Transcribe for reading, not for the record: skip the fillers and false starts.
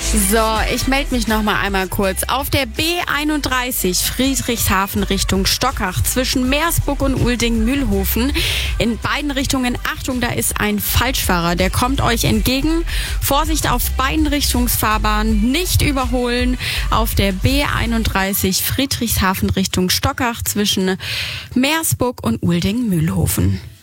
So, ich melde mich noch mal einmal kurz. Auf der B31 Friedrichshafen Richtung Stockach zwischen Meersburg und Ulding-Mühlhofen. In beiden Richtungen, Achtung, da ist ein Falschfahrer, der kommt euch entgegen. Vorsicht auf beiden Richtungsfahrbahnen, nicht überholen. Auf der B31 Friedrichshafen Richtung Stockach zwischen Meersburg und Ulding-Mühlhofen.